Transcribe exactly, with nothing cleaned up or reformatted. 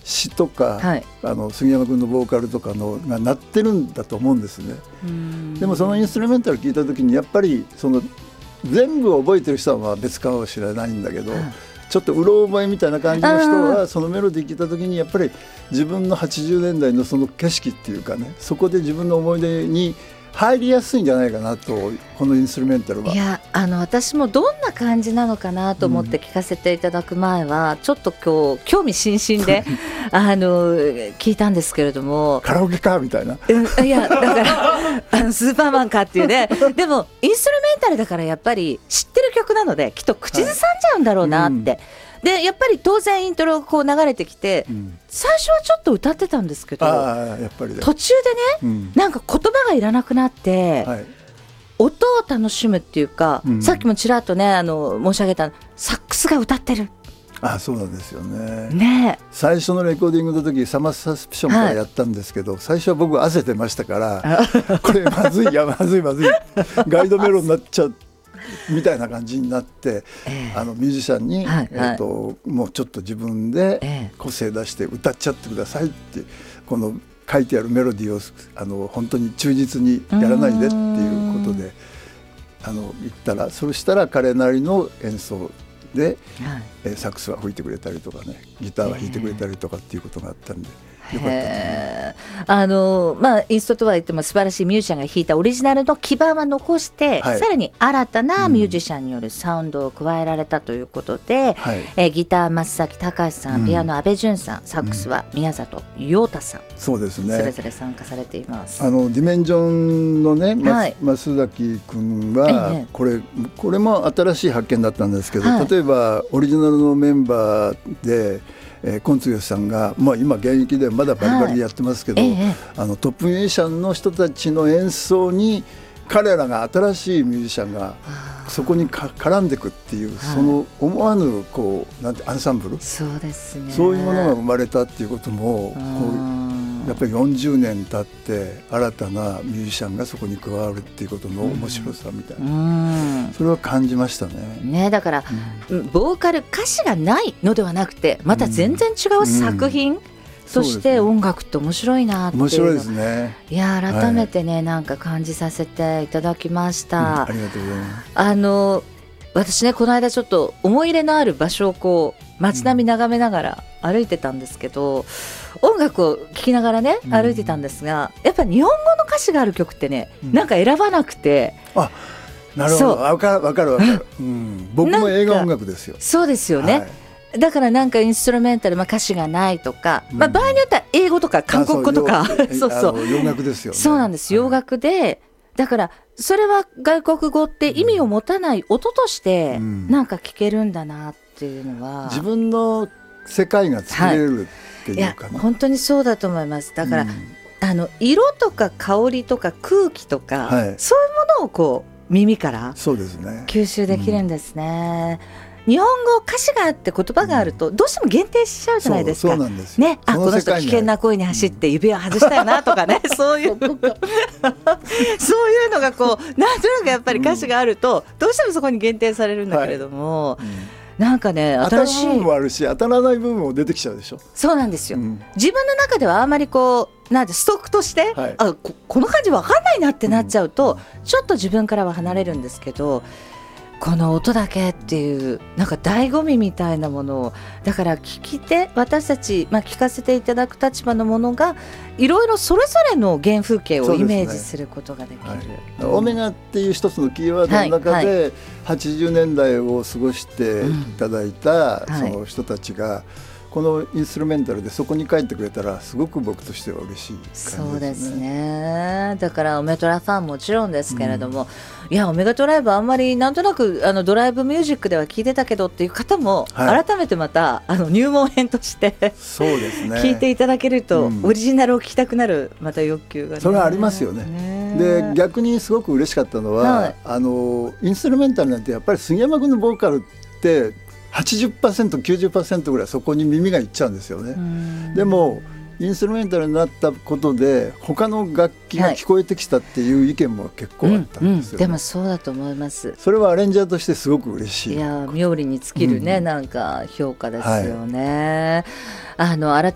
詩とか、はい、あの杉山君のボーカルとかのが鳴ってるんだと思うんですね。でもそのインストゥルメンタル聞いた時にやっぱりその全部覚えてる人は別かもしれないんだけど、ちょっとうろ覚えみたいな感じの人はそのメロディー聞いた時にやっぱり自分のはちじゅうねんだいのその景色っていうかね、そこで自分の思い出に入りやすいんじゃないかなと、このインストゥルメンタルは。 いや、あの私もどんな感じなのかなと思って聞かせていただく前は、うん、ちょっと今日興味津々であの聞いたんですけれども、 カラオケかみたいな、 うん、いやだからあのスーパーマンかっていうねでもインストゥルメンタルだからやっぱり知ってる曲なのできっと口ずさんじゃうんだろうなって、はい、うん、でやっぱり当然イントロがこう流れてきて、うん、最初はちょっと歌ってたんですけど、 あやっぱりね、 途中でね、うん、なんか言葉がいらなくなって、はい、音を楽しむっていうか、うん、さっきもちらっとねあの申し上げたサックスが歌ってる。 あそうなんですよ ね, ね最初のレコーディングの時サマーサスピションからやったんですけど、はい、最初は僕汗てましたからこれまずいやまずいまずいガイドメロになっちゃうみたいな感じになって、えー、あのミュージシャンに、はいはい、えー、ともうちょっと自分で個性出して歌っちゃってくださいって、この書いてあるメロディーをあの本当に忠実にやらないでっていうことであの言ったら、そしたら彼なりの演奏で、はい、えー、サックスは吹いてくれたりとかね、ギターは弾いてくれたりとかっていうことがあったんで、よかったですね。 あのまあ、インストとは言っても素晴らしいミュージシャンが弾いたオリジナルの基盤は残して、はい、さらに新たなミュージシャンによるサウンドを加えられたということで、はい、えギター松崎隆さん、ピアノ阿部淳さん、サックスは宮里陽太さん、 そうですね、 それぞれ参加されています。 あのディメンジョンのね、はい、増崎君は、ええ、これこれも新しい発見だったんですけど、はい、例えばオリジナルのメンバーでえー、コンツヨシさんが、まあ、今現役でまだバリバリでやってますけど、はい、ええ、あのトップミュージシャンの人たちの演奏に彼らが新しいミュージシャンがそこにか絡んでいくっていう、その思わぬこうなんてアンサンブル、 そうですね、 そういうものが生まれたっていうことも、こうやっぱりよんじゅうねん経って新たなミュージシャンがそこに加わるっていうことの面白さみたいな、うん、それは感じましたね。 ね、だから、うん、ボーカル歌詞がないのではなくてまた全然違う作品、うんうん、そして音楽って面白いなっていうの、 面白いですね。 いや改めてね、はい、なんか感じさせていただきました、うん、 ありがとうございます。 あの私ねこの間ちょっと思い入れのある場所をこう街並み眺めながら歩いてたんですけど、うん、音楽を聴きながらね歩いてたんですが、やっぱ日本語の歌詞がある曲ってね、うん、なんか選ばなくて、 あなるほど、分かる分かる分かる、うん、僕も映画音楽ですよ。 そうですよね、はい、だからなんかインストゥルメンタル、まあ、歌詞がないとか、うん、まあ、場合によっては英語とか韓国語とかそうそう洋楽ですよね。 そうなんです、洋楽で、だからそれは外国語って意味を持たない音としてなんか聞けるんだなっていうのは、うん、 自分の世界が作れるっていうかな、 はい、いや本当にそうだと思います。だから、うん、あの色とか香りとか空気とか、はい、そういうものをこう耳から吸収できるんですね。日本語歌詞があって言葉があるとどうしても限定しちゃうじゃないですか。 そう、そうなんですよ、 ね、あこの人危険な恋に走って指輪外したよなとかね、うん、そういうそういうのがこうなんとなくやっぱり歌詞があるとどうしてもそこに限定されるんだけれども、はい、うん、なんかね新しい当たる部分もあるし当たらない部分も出てきちゃうでしょ。 そうなんですよ、うん、自分の中ではあんまりこうなんてストックとして、はい、あ こ, この感じ分かんないなってなっちゃうと、うん、ちょっと自分からは離れるんですけど、この音だけっていうなんか醍醐味みたいなものを、だから聞き手私たち、まあ、聞かせていただく立場のものがいろいろそれぞれの原風景をイメージすることができる、 はい、オメガっていう一つのキーワードの中で、はいはい、はちじゅうねんだいを過ごしていただいた、うん、その人たちが、はい、このインストゥルメンタルでそこに帰ってくれたらすごく僕としては嬉しい感じですね。 そうですね。だからオメトラファンもちろんですけれども、うん、いやオメガトライブあんまりなんとなくあのドライブミュージックでは聞いてたけどっていう方も、はい、改めてまたあの入門編としてそうですね聞いていただけると、うん、オリジナルを聞きたくなるまた欲求が、ね、 それはありますよね。ねで逆にすごく嬉しかったのは、はい、あのインストゥルメンタルなんてやっぱり杉山君のボーカルってはちじゅっパーセント、きゅうじゅっパーセント ぐらいそこに耳がいっちゃうんですよね。でもインストゥルメンタルになったことで他の楽器が聞こえてきたっていう意見も結構あったんですよ、ね、 うんうん、でもそうだと思います。 それはアレンジャーとしてすごく嬉しい。 いや妙利に尽きるね、うん、なんか評価ですよね、はい、あの改